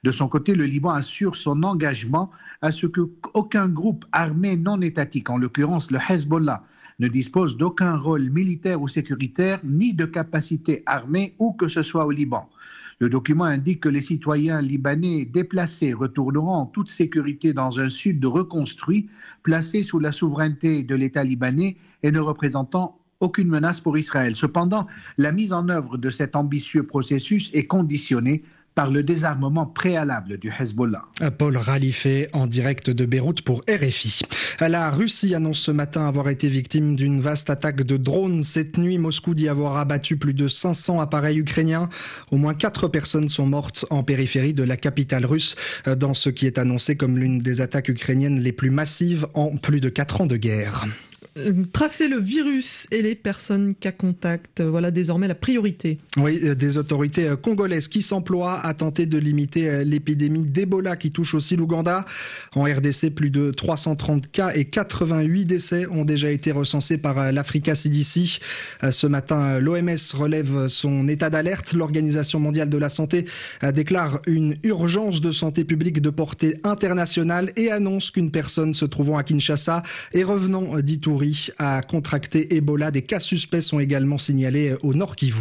De son côté, le Liban assure son engagement à ce qu'aucun groupe armé non étatique, en l'occurrence le Hezbollah, ne dispose d'aucun rôle militaire ou sécuritaire, ni de capacité armée, où que ce soit au Liban. Le document indique que les citoyens libanais déplacés retourneront en toute sécurité dans un sud reconstruit, placé sous la souveraineté de l'État libanais et ne représentant aucune menace pour Israël. Cependant, la mise en œuvre de cet ambitieux processus est conditionnée par le désarmement préalable du Hezbollah. Paul Ralifé en direct de Beyrouth pour RFI. La Russie annonce ce matin avoir été victime d'une vaste attaque de drones. Cette nuit, Moscou dit avoir abattu plus de 500 appareils ukrainiens. Au moins 4 personnes sont mortes en périphérie de la capitale russe, dans ce qui est annoncé comme l'une des attaques ukrainiennes les plus massives en plus de 4 ans de guerre. Tracer le virus et les personnes cas contact, voilà désormais la priorité. Oui, des autorités congolaises qui s'emploient à tenter de limiter l'épidémie d'Ebola qui touche aussi l'Ouganda. En RDC, plus de 330 cas et 88 décès ont déjà été recensés par l'Africa CDC. Ce matin, l'OMS relève son état d'alerte. L'Organisation mondiale de la santé déclare une urgence de santé publique de portée internationale et annonce qu'une personne se trouvant à Kinshasa et revenant d'Ituri a contracté Ebola. Des cas suspects sont également signalés au Nord Kivu.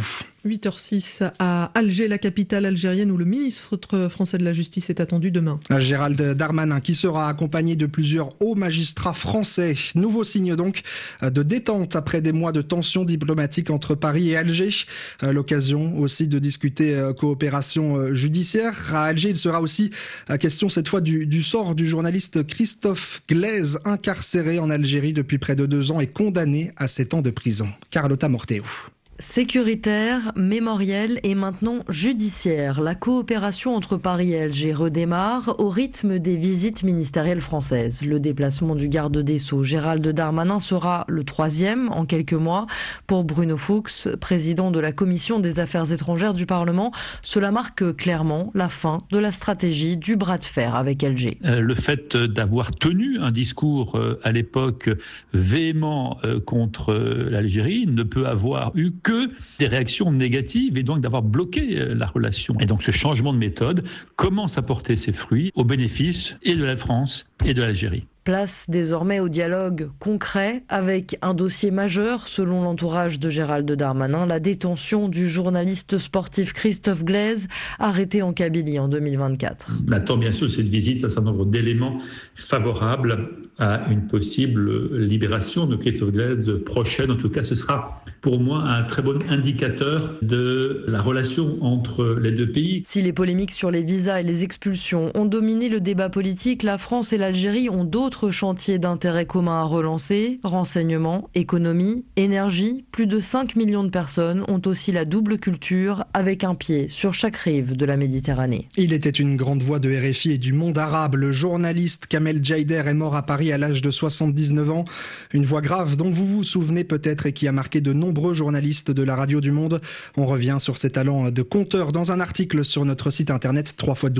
8h06 à Alger, la capitale algérienne, où le ministre français de la Justice est attendu demain. Gérald Darmanin, qui sera accompagné de plusieurs hauts magistrats français. Nouveau signe donc de détente après des mois de tensions diplomatiques entre Paris et Alger. L'occasion aussi de discuter coopération judiciaire. À Alger, il sera aussi question cette fois du sort du journaliste Christophe Glaise, incarcéré en Algérie depuis près de 2 ans et condamné à 7 ans de prison. Carlotta Morteo. Sécuritaire, mémorielle et maintenant judiciaire. La coopération entre Paris et Alger redémarre au rythme des visites ministérielles françaises. Le déplacement du garde des Sceaux, Gérald Darmanin, sera le 3e en quelques mois. Pour Bruno Fuchs, président de la Commission des Affaires étrangères du Parlement, cela marque clairement la fin de la stratégie du bras de fer avec Alger. Le fait d'avoir tenu un discours à l'époque véhément contre l'Algérie ne peut avoir eu que des réactions négatives et donc d'avoir bloqué la relation. Et donc ce changement de méthode commence à porter ses fruits au bénéfice et de la France et de l'Algérie. Place désormais au dialogue concret avec un dossier majeur selon l'entourage de Gérald Darmanin, la détention du journaliste sportif Christophe Glaise, arrêté en Kabylie en 2024. On attend bien sûr de cette visite un certain nombre d'éléments favorables à une possible libération de Christophe Glaise prochaine. En tout cas, ce sera pour moi un très bon indicateur de la relation entre les deux pays. Si les polémiques sur les visas et les expulsions ont dominé le débat politique, la France et l'Algérie ont d'autres chantiers d'intérêt commun à relancer. Renseignement, économie, énergie. Plus de 5 millions de personnes ont aussi la double culture avec un pied sur chaque rive de la Méditerranée. Il était une grande voix de RFI et du monde arabe. Le journaliste Kamel Jaider est mort à Paris à l'âge de 79 ans. Une voix grave dont vous vous souvenez peut-être et qui a marqué de nombreux journalistes de la radio du monde. On revient sur ses talents de conteur dans un article sur notre site internet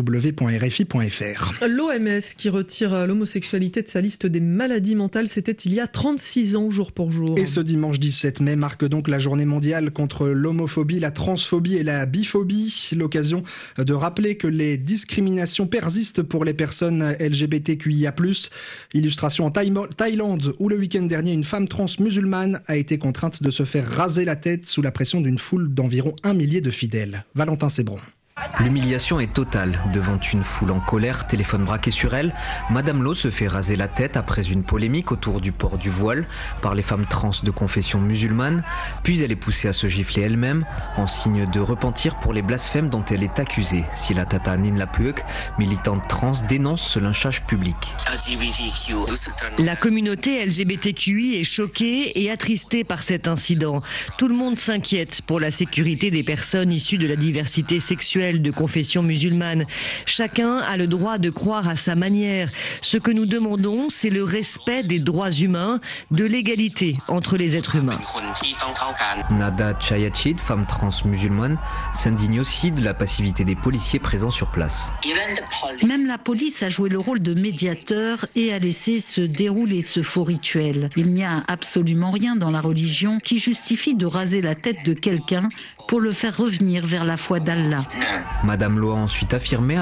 www.rfi.fr. L'OMS qui retire l'homosexualité de sa liste des maladies mentales, c'était il y a 36 ans jour pour jour. Et ce dimanche 17 mai marque donc la journée mondiale contre l'homophobie, la transphobie et la biphobie. L'occasion de rappeler que les discriminations persistent pour les personnes LGBTQIA+. Illustration en Thaïlande où le week-end dernier une femme trans musulmane a été contrainte de se faire raser la tête sous la pression d'une foule d'environ 1 millier de fidèles. Valentin Sébron. L'humiliation est totale. Devant une foule en colère, téléphone braqué sur elle, Madame Lo se fait raser la tête après une polémique autour du port du voile par les femmes trans de confession musulmane. Puis elle est poussée à se gifler elle-même en signe de repentir pour les blasphèmes dont elle est accusée. Sila Tata Ninlapuek, militante trans, dénonce ce lynchage public. La communauté LGBTQI est choquée et attristée par cet incident. Tout le monde s'inquiète pour la sécurité des personnes issues de la diversité sexuelle de confession musulmane. Chacun a le droit de croire à sa manière. Ce que nous demandons, c'est le respect des droits humains, de l'égalité entre les êtres humains. Nada Chayachid, femme trans musulmane, s'indigne aussi de la passivité des policiers présents sur place. Même la police a joué le rôle de médiateur et a laissé se dérouler ce faux rituel. Il n'y a absolument rien dans la religion qui justifie de raser la tête de quelqu'un pour le faire revenir vers la foi d'Allah. Madame Lo a ensuite affirmé